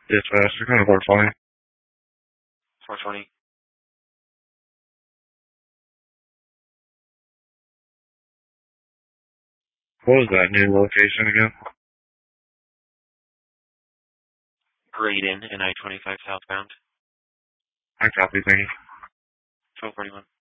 Dispatch, you're kind of 420. 420. What was that new location again? Graydon and I-25 southbound. I copy, thank you. 1241.